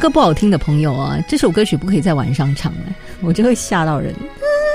歌不好听的朋友啊，这首歌曲不可以在晚上唱了，我就会吓到人。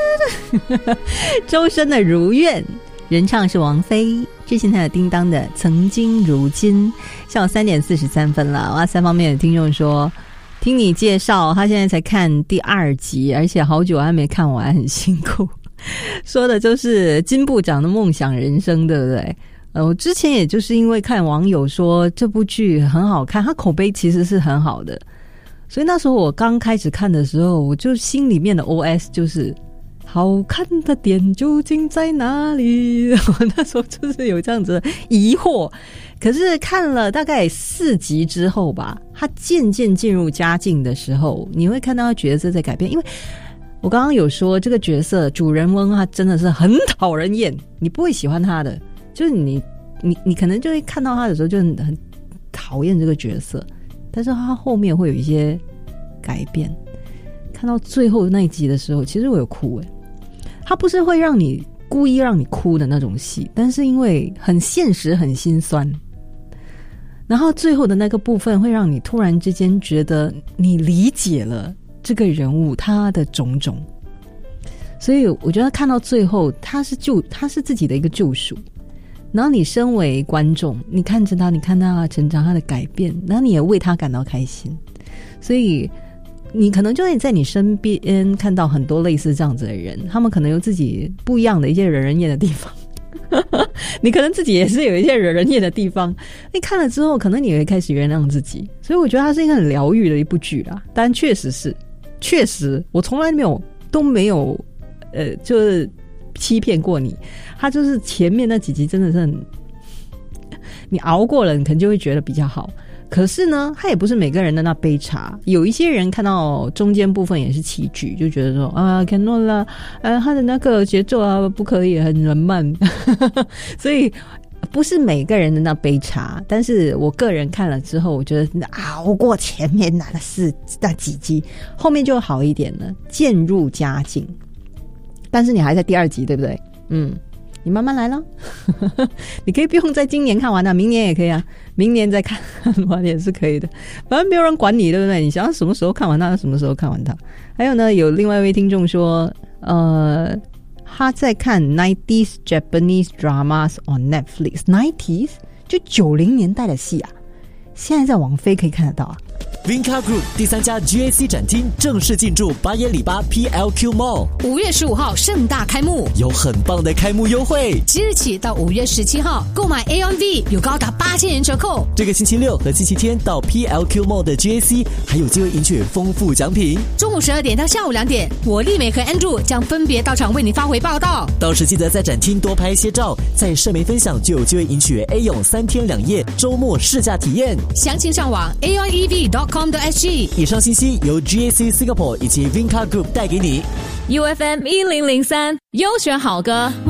周深的《如愿》，人唱是王菲，之前他有叮当的《曾经如今》。下午3点43分了，哇，3方面的听众说听你介绍，他现在才看第2集，而且好久还没看完，很辛苦。说的就是金部长的梦想人生，对不对？我之前也就是因为看网友说这部剧很好看，它口碑其实是很好的，所以那时候我刚开始看的时候，我就心里面的 OS 就是好看的点究竟在哪里？我那时候就是有这样子的疑惑。可是看了大概4集之后吧，他渐渐进入佳境的时候，你会看到角色在改变。因为我刚刚有说这个角色主人翁他真的是很讨人厌，你不会喜欢他的，就是你可能就会看到他的时候就很讨厌这个角色，但是他后面会有一些改变。看到最后那一集的时候，其实我有哭耶。他不是会让你故意让你哭的那种戏，但是因为很现实很心酸，然后最后的那个部分会让你突然之间觉得你理解了这个人物他的种种，所以我觉得看到最后他是自己的一个救赎。然后你身为观众，你看着他，你看他的成长，他的改变，然后你也为他感到开心，所以你可能就会在你身边看到很多类似这样子的人，他们可能有自己不一样的一些惹人厌的地方你可能自己也是有一些惹人厌的地方，你看了之后可能你会开始原谅自己，所以我觉得它是一个很疗愈的一部剧啦。但确实我从来都没有就是欺骗过你，它就是前面那几集真的是你熬过了，你可能就会觉得比较好。可是呢，他也不是每个人的那杯茶，有一些人看到中间部分也是弃剧，就觉得说啊 cannot 啦，他的那个节奏啊不可以，很慢所以不是每个人的那杯茶。但是我个人看了之后，我觉得熬过前面那几集，后面就好一点了，渐入佳境。但是你还在第2集，对不对？你慢慢来了你可以不用在今年看完了，明年也可以啊，明年再看完也是可以的，反正没有人管你，对不对？你想要什么时候看完它，什么时候看完它。还有呢，有另外一位听众说他在看 90s Japanese dramas on Netflix。 90s 就90年代的戏啊，现在在网飞可以看得到啊。 Vinca Group 第3家 GAC 展厅正式进驻巴耶里巴 PLQ Mall， 5月15号盛大开幕， 有很棒的开幕优惠， 即日起到5月17号购买 AOV 有高达8000元折扣。 这个星期六和星期天到 PLQ Mall 的 GAC 还有机会赢取丰富奖品。 中午12点到下午2点，我丽美和 Andrew 将分别到场为你发回报道。 到时记得在展厅多拍一些照，在社媒分享就有机会赢取 A 泳3天2夜周末试驾体验。 详情上网 aoev.com.sg。 以上信息由 GAC Singapore 以及 Vinca Group 带给你。 UFM 1003优选好歌。